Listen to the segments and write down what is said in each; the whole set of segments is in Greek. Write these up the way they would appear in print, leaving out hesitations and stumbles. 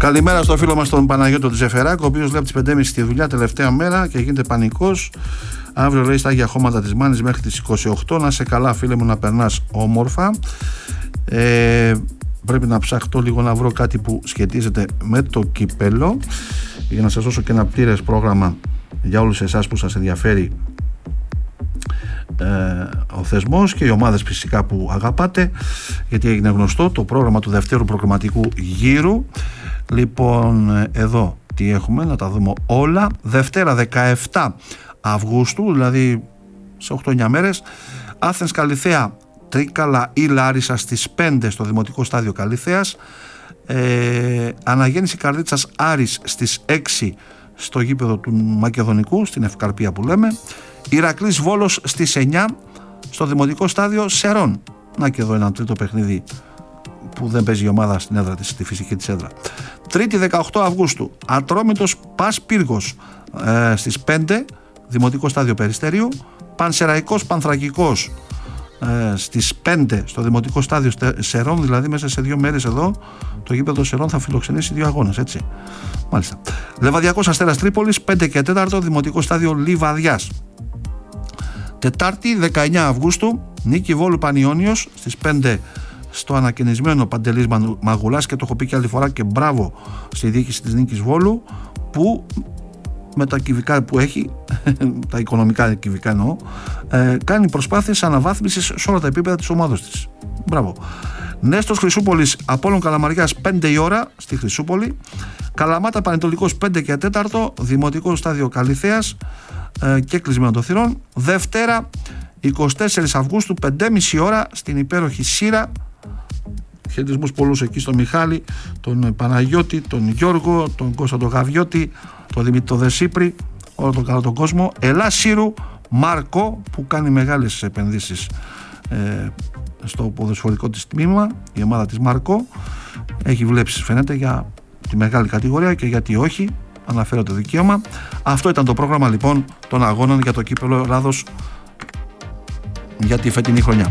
Καλημέρα στο φίλο μας τον Παναγιώτο Τζεφεράκο, ο οποίος λέει από τις 5.30 στη δουλειά τελευταία μέρα και γίνεται πανικός. Αύριο λέει στα Άγια Χώματα της Μάνης μέχρι τις 28. Να σε καλά, φίλε μου, να περνάς όμορφα. Πρέπει να ψαχτώ λίγο να βρω κάτι που σχετίζεται με το κύπελο για να σας δώσω και ένα πλήρες πρόγραμμα για όλους εσάς που σας ενδιαφέρει ο θεσμός και οι ομάδες φυσικά που αγαπάτε, γιατί έγινε γνωστό το πρόγραμμα του δευτέρου προγραμματικού γύρου. Λοιπόν, εδώ τι έχουμε, να τα δούμε όλα. Δευτέρα 17 Αυγούστου, δηλαδή σε 8-9 μέρες, Άθενς Καλιθέα Τρίκαλα ή Λάρισα στις 5 στο Δημοτικό Στάδιο Καλιθέας, Αναγέννηση Καρδίτσας Άρης στις 6 στο γήπεδο του Μακεδονικού, στην Ευκαρπία που λέμε, Ηρακλής Βόλος στις 9 στο Δημοτικό Στάδιο Σερών. Να και εδώ ένα τρίτο παιχνίδι που δεν παίζει η ομάδα στην έδρα της, στη φυσική της έδρα. Τρίτη 18 Αυγούστου, Ατρόμητος Πας Πύργος στις 5 Δημοτικό Στάδιο Περιστερίου, Πανσεραϊκός Πανθρακικός στις 5 στο Δημοτικό Στάδιο Σερών, δηλαδή μέσα σε 2 μέρες εδώ το γήπεδο Σερών θα φιλοξενήσει 2 αγώνες, έτσι. Μάλιστα. Λεβαδιακός Αστέρας Τρίπολης 5 και 4 Δημοτικό Στάδιο Λιβαδιάς. Τετάρτη 19 Αυγούστου, Νίκη Βόλου Πανιόνιος στις 5 στο ανακαινισμένο Παντελής Μαγουλάς, και το έχω πει και άλλη φορά και μπράβο στη διοίκηση της Νίκης Βόλου που με τα κυβικά που έχει, τα οικονομικά κυβικά εννοώ, κάνει προσπάθειες αναβάθμισης σε όλα τα επίπεδα της ομάδος της. Μπράβο. Νέστος Χρυσούπολης Απόλλων Καλαμαριάς 5 η ώρα στη Χρυσούπολη. Καλαμάτα Πανετολικός 5 και 4 Δημοτικό Στάδιο Καλιθέας και κλεισμένο των θυρών. Δευτέρα 24 Αυγούστου 5.30 ώρα στην υπέροχη Σύρα. Χαιρετισμούς πολλούς εκεί στον Μιχάλη, τον Παναγιώτη, τον Γιώργο, τον Κώστα τον Γαβιώτη, τον Δημήτρη τον Δεσίπρη, όλο τον καλό τον κόσμο. Ελλά Σύρου Μάρκο, που κάνει μεγάλες επενδύσεις στο ποδοσφαιρικό της τμήμα, η ομάδα της Μάρκο έχει βλέψεις φαίνεται για τη μεγάλη κατηγορία, και γιατί όχι, αναφέρω το δικαίωμα. Αυτό ήταν το πρόγραμμα λοιπόν των αγώνων για το κύπελλο Ελλάδος για τη φετινή χρονιά.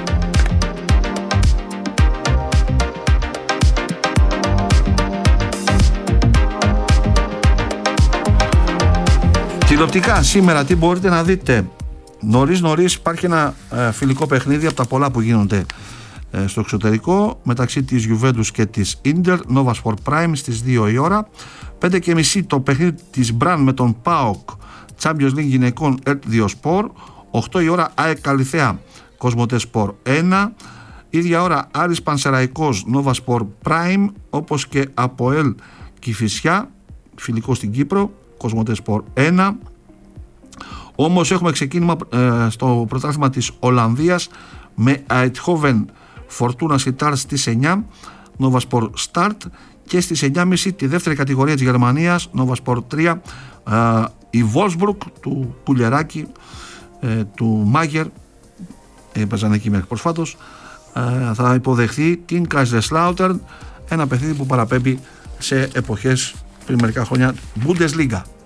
Τηλεοπτικά σήμερα τι μπορείτε να δείτε? Νωρίς υπάρχει ένα φιλικό παιχνίδι από τα πολλά που γίνονται στο εξωτερικό μεταξύ της Juventus και της Inter, Nova Sport Prime στις 2 η ώρα. 5.30 το παιχνίδι της Μπραν με τον ΠΑΟΚ, Champions League γυναικών Ert2 Sport. 8 η ώρα ΑΕΚ Καλιθέα Κοσμοτέ Sport 1. Ίδια ώρα Άρης Πανσεραϊκός Nova Sport Prime, όπως και ΑΠΟΕΛ Κηφισιά φιλικό στην Κύπρο Κοσμοτέ Sport 1. Όμως έχουμε ξεκίνημα στο πρωτάθλημα της Ολλανδίας με Eindhoven Fortuna Sittard στις 9 Nova Sport Start, και στις 9.30 τη δεύτερη κατηγορία της Γερμανίας Nova Sport 3 η Wolfsburg του Πουλεράκη, του Μάγερ, έπαιζαν εκεί μέχρι προσφάτως, θα υποδεχθεί την Kaiserslautern, ένα παιχνίδι που παραπέμπει σε εποχές πριν μερικά χρόνια Bundesliga.